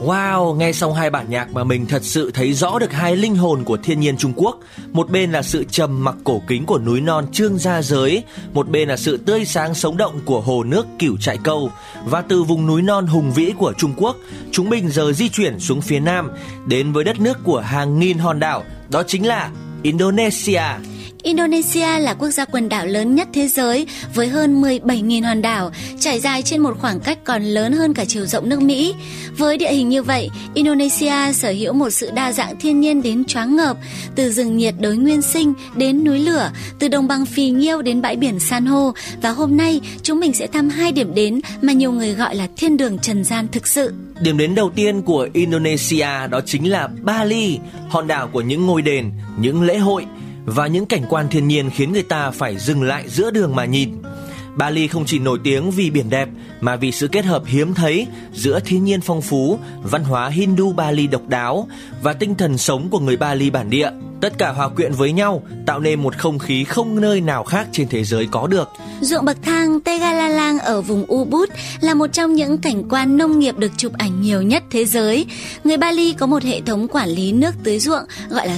Wow, nghe xong hai bản nhạc mà mình thật sự thấy rõ được hai linh hồn của thiên nhiên Trung Quốc. Một bên là sự trầm mặc cổ kính của núi non Trương Gia Giới, một bên là sự tươi sáng sống động của hồ nước Cửu Trại Câu. Và từ vùng núi non hùng vĩ của Trung Quốc, chúng mình giờ di chuyển xuống phía nam, đến với đất nước của hàng nghìn hòn đảo, đó chính là Indonesia. Indonesia là quốc gia quần đảo lớn nhất thế giới với hơn 17.000 hòn đảo, trải dài trên một khoảng cách còn lớn hơn cả chiều rộng nước Mỹ. Với địa hình như vậy, Indonesia sở hữu một sự đa dạng thiên nhiên đến choáng ngợp, từ rừng nhiệt đới nguyên sinh đến núi lửa, từ đồng bằng phì nhiêu đến bãi biển san hô. Và hôm nay chúng mình sẽ thăm hai điểm đến mà nhiều người gọi là thiên đường trần gian thực sự. Điểm đến đầu tiên của Indonesia đó chính là Bali, hòn đảo của những ngôi đền, những lễ hội và những cảnh quan thiên nhiên khiến người ta phải dừng lại giữa đường mà nhìn. Bali không chỉ nổi tiếng vì biển đẹp mà vì sự kết hợp hiếm thấy giữa thiên nhiên phong phú, văn hóa Hindu Bali độc đáo và tinh thần sống của người Bali bản địa. Tất cả hòa quyện với nhau tạo nên một không khí không nơi nào khác trên thế giới có được. Ruộng bậc thang Tegalalang ở vùng Ubud là một trong những cảnh quan nông nghiệp được chụp ảnh nhiều nhất thế giới. Người Bali có một hệ thống quản lý nước tưới ruộng gọi là